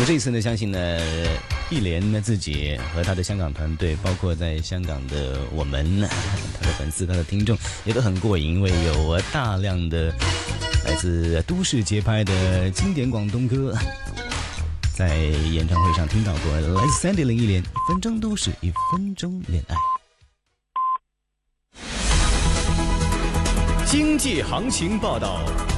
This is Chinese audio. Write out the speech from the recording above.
这一次呢，相信呢，忆莲呢自己和他的香港团队，包括在香港的我们，他的粉丝、他的听众也都很过瘾，因为有大量的来自都市节拍的经典广东歌，在演唱会上听到过。来自Sandy林忆莲，1分钟都市，1分钟恋爱。 经济行情报道。